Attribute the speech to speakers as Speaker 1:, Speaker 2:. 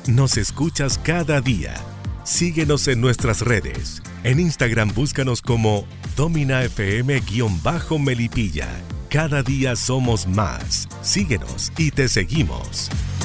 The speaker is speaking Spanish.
Speaker 1: Nos escuchas cada día. Síguenos en nuestras redes. En Instagram búscanos como DominaFM_Melipilla. Cada día somos más. Síguenos y te seguimos.